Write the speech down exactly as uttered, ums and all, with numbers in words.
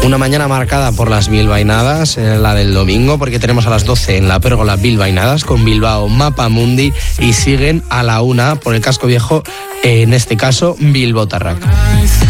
Una mañana marcada por las bilbainadas, eh, la del domingo, porque tenemos a las doce en la pérgola bilbainadas con Bilbao Mapamundi y siguen a la una por el casco viejo, eh, en este caso Bilbotarrak.